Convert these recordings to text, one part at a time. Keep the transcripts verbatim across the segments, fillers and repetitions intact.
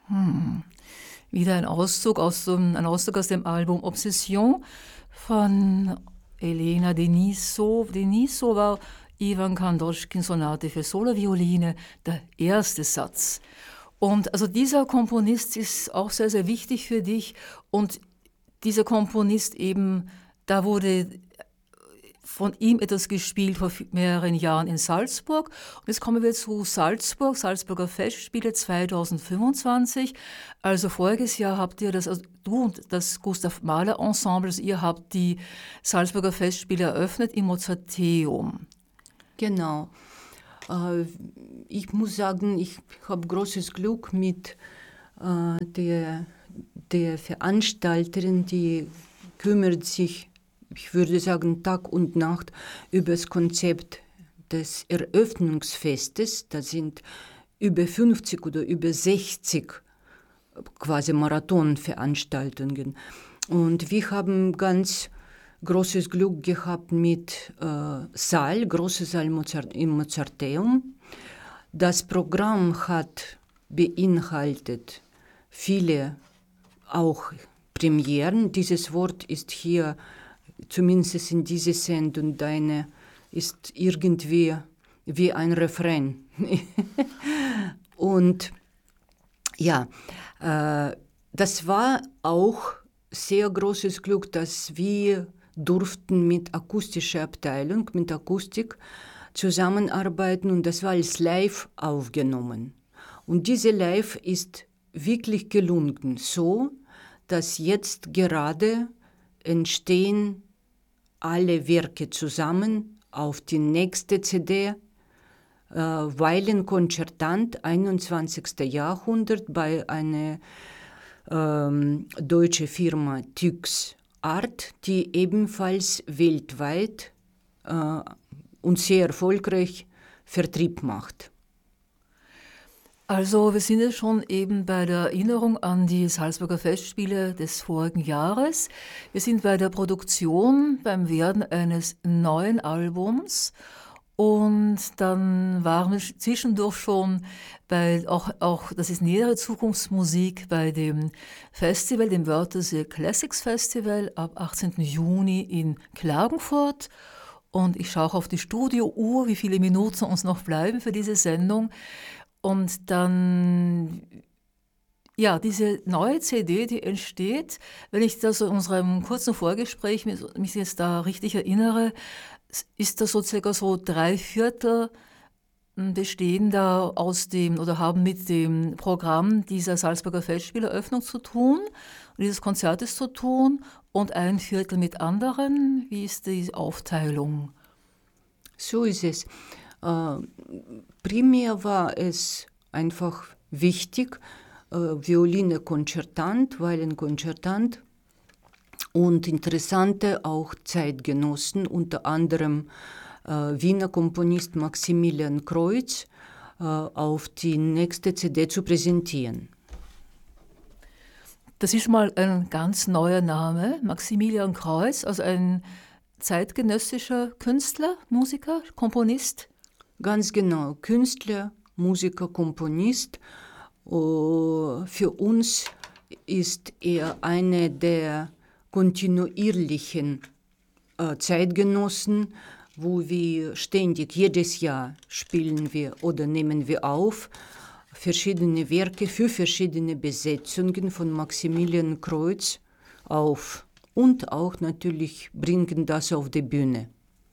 Hm. Wieder ein Auszug aus dem, ein Auszug aus dem Album Obsession von Elena Denisova, Denisova, Ivan Kandoschkin Sonate für Solo-Violine, der erste Satz. Und also dieser Komponist ist auch sehr, sehr wichtig für dich. Und dieser Komponist eben, da wurde von ihm etwas gespielt vor mehreren Jahren in Salzburg. Und jetzt kommen wir zu Salzburg, Salzburger Festspiele zwanzig fünfundzwanzig. Also voriges Jahr habt ihr das, also du und das Gustav Mahler Ensemble, also ihr habt die Salzburger Festspiele eröffnet im Mozarteum. Genau. Ich muss sagen, ich habe großes Glück mit der, der Veranstalterin, die kümmert sich, ich würde sagen, Tag und Nacht über das Konzept des Eröffnungsfestes. Da sind über fünfzig oder über sechzig quasi Marathonveranstaltungen. Und wir haben ganz großes Glück gehabt mit äh, Saal, großer Saal Mozart, im Mozarteum. Das Programm hat beinhaltet viele auch Premieren. Dieses Wort ist hier, zumindest in dieser Sendung, deine, ist irgendwie wie ein Refrain. Und ja, äh, das war auch sehr großes Glück, dass wir durften mit akustischer Abteilung, mit Akustik zusammenarbeiten und das war als live aufgenommen. Und diese Live ist wirklich gelungen, so dass jetzt gerade entstehen alle Werke zusammen auf die nächste C D, äh, Weilen Konzertant, einundzwanzigsten Jahrhundert, bei einer ähm, deutschen Firma Tyx Art, die ebenfalls weltweit äh, und sehr erfolgreich Vertrieb macht. Also wir sind jetzt schon eben bei der Erinnerung an die Salzburger Festspiele des vorigen Jahres. Wir sind bei der Produktion, beim Werden eines neuen Albums. Und dann waren wir zwischendurch schon bei, auch, auch, das ist nähere Zukunftsmusik, bei dem Festival, dem Wörthersee Classics Festival ab achtzehnten Juni in Klagenfurt. Und ich schaue auf die Studio-Uhr, wie viele Minuten uns noch bleiben für diese Sendung. Und dann, ja, diese neue C D, die entsteht, wenn ich das in unserem kurzen Vorgespräch mich jetzt da richtig erinnere, ist das so circa so drei Viertel bestehen da aus dem oder haben mit dem Programm dieser Salzburger Festspieleröffnung zu tun und dieses Konzertes zu tun und ein Viertel mit anderen. Wie ist die Aufteilung? So ist es. Äh, primär war es einfach wichtig, äh, Violine Konzertant, Violinkonzertant und interessante auch Zeitgenossen, unter anderem äh, Wiener Komponist Maximilian Kreuz, äh, auf die nächste C D zu präsentieren. Das ist mal ein ganz neuer Name, Maximilian Kreuz, also ein zeitgenössischer Künstler, Musiker, Komponist. Ganz genau, Künstler, Musiker, Komponist. Uh, für uns ist er eine der kontinuierlichen äh, Zeitgenossen, wo wir ständig, jedes Jahr spielen wir oder nehmen wir auf verschiedene Werke für verschiedene Besetzungen von Maximilian Kreuz auf und auch natürlich bringen das auf die Bühne.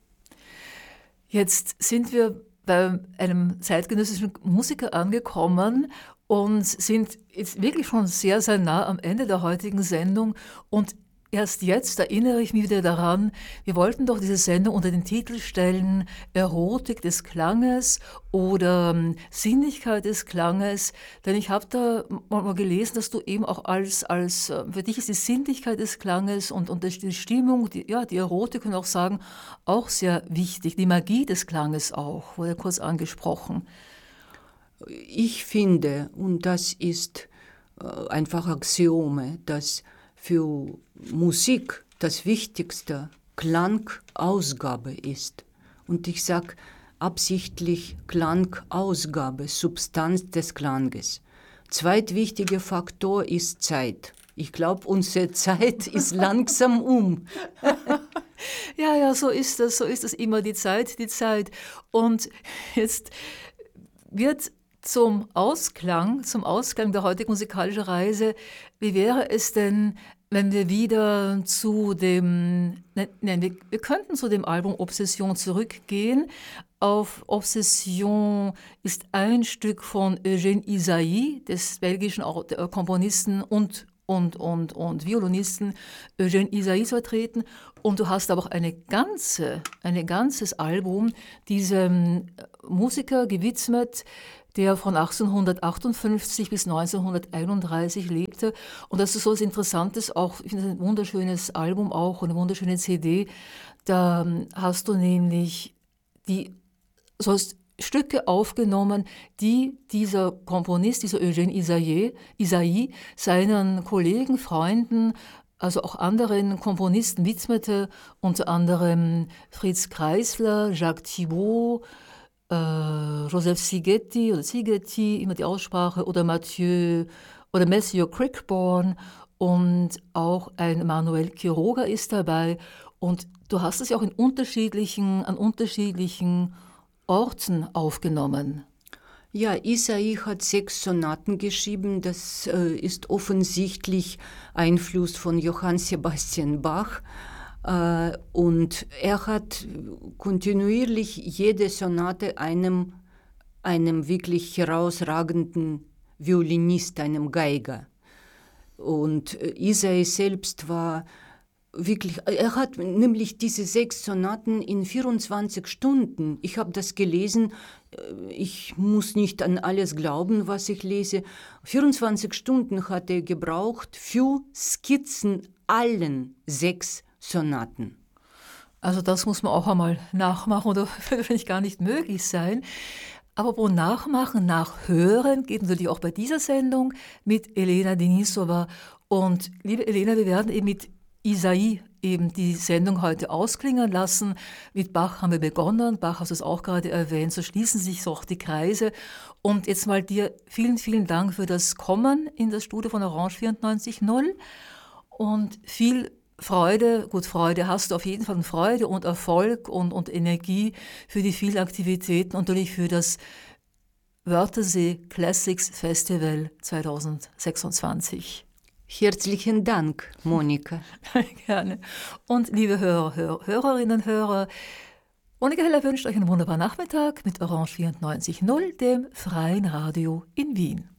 Jetzt sind wir bei einem zeitgenössischen Musiker angekommen und sind jetzt wirklich schon sehr, sehr nah am Ende der heutigen Sendung. Und erst jetzt erinnere ich mich wieder daran, wir wollten doch diese Sendung unter den Titel stellen, Erotik des Klanges oder ähm, Sinnlichkeit des Klanges. Denn ich habe da mal gelesen, dass du eben auch als, als für dich ist die Sinnlichkeit des Klanges und, und die Stimmung, die, ja, die Erotik, kann man auch sagen, auch sehr wichtig. Die Magie des Klanges auch, wurde kurz angesprochen. Ich finde, und das ist äh, einfach Axiome, dass für Musik das Wichtigste Klangausgabe ist. Und ich sage absichtlich Klangausgabe, Substanz des Klanges. zweitwichtiger Faktor ist Zeit. Ich glaube, unsere Zeit ist langsam um. Ja, ja, so ist das, so ist es immer, die Zeit, die Zeit. Und jetzt wird zum Ausklang, zum Ausklang der heutigen musikalischen Reise, wie wäre es denn, wenn wir wieder zu dem, nein, wir, wir könnten zu dem Album Obsession zurückgehen. Auf Obsession ist ein Stück von Eugène Ysaÿe, des belgischen Komponisten und und, und, und Violinisten Eugène Ysaÿe vertreten. Und du hast aber auch eine ganze, ein ganzes Album diesem Musiker gewidmet, der von achtzehnhundertachtundfünfzig bis neunzehnhunderteinunddreißig lebte. Und das ist so was Interessantes, auch, ich finde es ein wunderschönes Album auch, eine wunderschöne C D. Da hast du nämlich die, so hast Stücke aufgenommen, die dieser Komponist, dieser Eugène Ysaÿe, Ysaÿe seinen Kollegen, Freunden, also auch anderen Komponisten widmete, unter anderem Fritz Kreisler, Jacques Thibaud, äh, Joseph Szigeti oder Szigeti, immer die Aussprache, oder Mathieu oder Matthew Crickborn, und auch ein Manuel Quiroga ist dabei. Und du hast es ja auch in unterschiedlichen, an unterschiedlichen Orten aufgenommen. Ja, Ysaÿe hat sechs Sonaten geschrieben. Das äh, ist offensichtlich Einfluss von Johann Sebastian Bach. Äh, und er hat kontinuierlich jede Sonate einem, einem wirklich herausragenden Violinist, einem Geiger. Und äh, Ysaÿe selbst war wirklich, er hat nämlich diese sechs Sonaten in vierundzwanzig Stunden, ich habe das gelesen, ich muss nicht an alles glauben, was ich lese, vierundzwanzig Stunden hat er gebraucht für Skizzen allen sechs Sonaten. Also das muss man auch einmal nachmachen, oder würde wahrscheinlich gar nicht möglich sein. Aber wo Nachmachen, Nachhören geht natürlich auch bei dieser Sendung mit Elena Denisova. Und liebe Elena, wir werden eben mit Ysaÿe eben die Sendung heute ausklingen lassen. Mit Bach haben wir begonnen. Bach hast du es auch gerade erwähnt. So schließen sich so auch die Kreise. Und jetzt mal dir vielen, vielen Dank für das Kommen in das Studio von Orange vierundneunzig null. Und viel Freude, gut, Freude hast du auf jeden Fall, Freude und Erfolg und, und Energie für die vielen Aktivitäten und natürlich für das Wörthersee Classics Festival zweitausendsechsundzwanzig. Herzlichen Dank, Monika. Gerne. Und liebe Hörer, Hörer Hörerinnen, Hörer, Monika Heller wünscht euch einen wunderbaren Nachmittag mit Orange vierundneunzig null, dem freien Radio in Wien.